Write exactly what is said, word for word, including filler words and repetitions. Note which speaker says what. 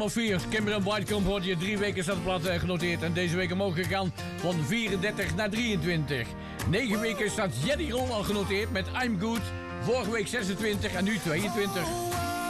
Speaker 1: vier, Kimber Whitecomb wordt je drie weken staat de plaat uh, genoteerd. En deze week omhoog gegaan van vierendertig naar drieëntwintig. Negen weken staat Jetty Roll al genoteerd met I'm Good. Vorige week zesentwintig en nu tweeëntwintig.